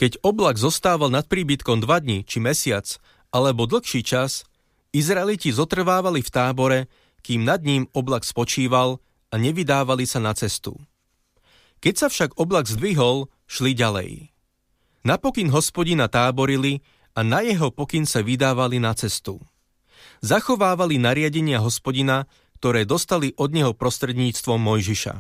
Keď oblak zostával nad príbytkom 2 dni či mesiac, alebo dlhší čas, Izraeliti zotrvávali v tábore, kým nad ním oblak spočíval a nevydávali sa na cestu. Keď sa však oblak zdvihol, šli ďalej. Na pokyn Hospodina táborili a na jeho pokyn sa vydávali na cestu. Zachovávali nariadenia Hospodina, ktoré dostali od neho prostredníctvom Mojžiša.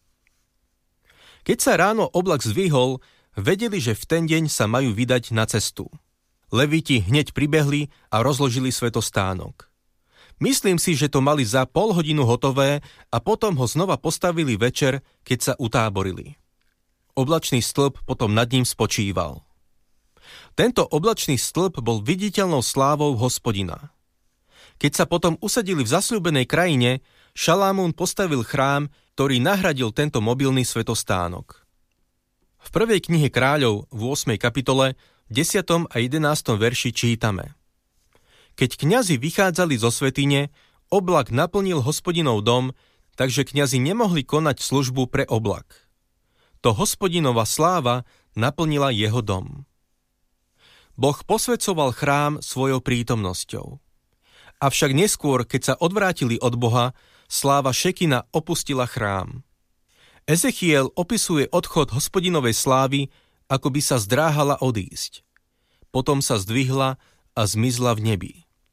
Keď sa ráno oblak zdvihol, vedeli, že v ten deň sa majú vydať na cestu. Leviti hneď pribehli a rozložili svätostánok. Myslím si, že to mali za pol hodinu hotové a potom ho znova postavili večer, keď sa utáborili. Oblačný stĺp potom nad ním spočíval. Tento oblačný stĺp bol viditeľnou slávou Hospodina. Keď sa potom usadili v zasľúbenej krajine, Šalamún postavil chrám, ktorý nahradil tento mobilný svätostánok. V 1. knihe Kráľov v 8. kapitole 10. a 11. verši čítame: Keď kňazi vychádzali zo svätyne, oblak naplnil Hospodinov dom, takže kňazi nemohli konať službu pre oblak. To Hospodinova sláva naplnila jeho dom. Boh posväcoval chrám svojou prítomnosťou. Avšak neskôr, keď sa odvrátili od Boha, sláva Šekina opustila chrám. Ezechiel opisuje odchod Hospodinovej slávy, ako by sa zdráhala odísť. Potom sa zdvihla a zmizla v nebi.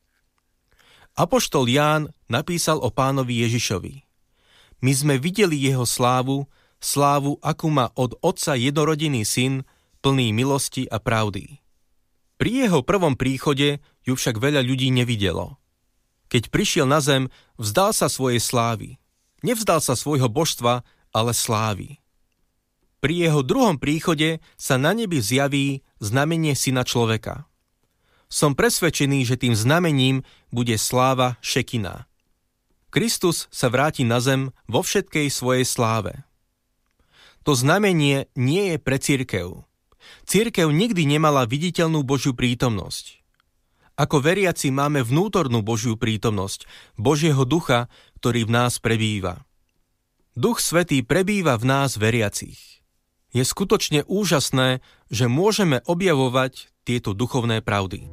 Apoštol Ján napísal o Pánovi Ježišovi: My sme videli jeho slávu, akú má od Otca jednorodený syn, plný milosti a pravdy. Pri jeho prvom príchode ju však veľa ľudí nevidelo. Keď prišiel na zem, vzdal sa svojej slávy. Nevzdal sa svojho božstva, ale slávy. Pri jeho druhom príchode sa na nebi zjaví znamenie Syna človeka. Som presvedčený, že tým znamením bude sláva Šekina. Kristus sa vráti na zem vo všetkej svojej sláve. To znamenie nie je pre cirkev. Cirkev nikdy nemala viditeľnú Božiu prítomnosť. Ako veriaci máme vnútornú Božiu prítomnosť, Božieho ducha, ktorý v nás prebýva. Duch Svätý prebýva v nás veriacich. Je skutočne úžasné, že môžeme objavovať tieto duchovné pravdy.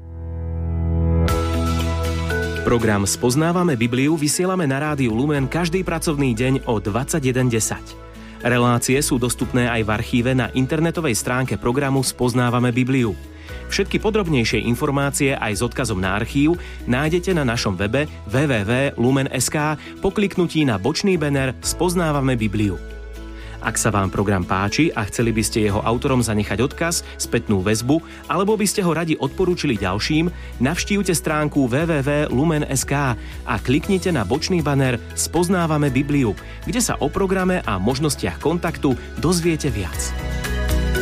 Program Spoznávame Bibliu vysielame na rádiu Lumen každý pracovný deň o 21:10. Relácie sú dostupné aj v archíve na internetovej stránke programu Spoznávame Bibliu. Všetky podrobnejšie informácie aj s odkazom na archív nájdete na našom webe www.lumen.sk po kliknutí na bočný banner Spoznávame Bibliu. Ak sa vám program páči a chceli by ste jeho autorom zanechať odkaz, spätnú väzbu, alebo by ste ho radi odporúčili ďalším, navštívte stránku www.lumen.sk a kliknite na bočný banner Spoznávame Bibliu, kde sa o programe a možnostiach kontaktu dozviete viac.